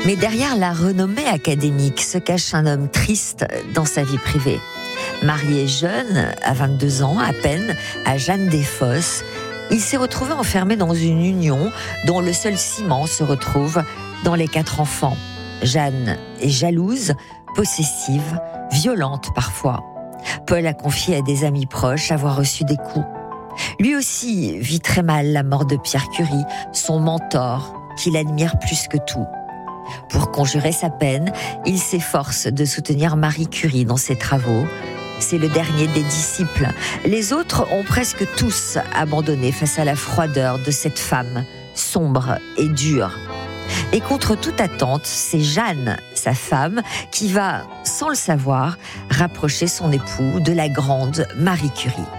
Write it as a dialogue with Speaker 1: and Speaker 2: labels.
Speaker 1: Mais derrière la renommée académique se cache un homme triste dans sa vie privée. Marié jeune, à 22 ans à peine, à Jeanne Desfosses, il s'est retrouvé enfermé dans une union dont le seul ciment se retrouve dans les 4 enfants. Jeanne est jalouse, possessive, violente parfois. Paul a confié à des amis proches avoir reçu des coups. Lui aussi vit très mal la mort de Pierre Curie, son mentor, qu'il admire plus que tout. Pour conjurer sa peine, il s'efforce de soutenir Marie Curie dans ses travaux. C'est le dernier des disciples. Les autres ont presque tous abandonné face à la froideur de cette femme, sombre et dure. Et contre toute attente, c'est Jeanne, sa femme, qui va, sans le savoir, rapprocher son époux de la grande Marie Curie.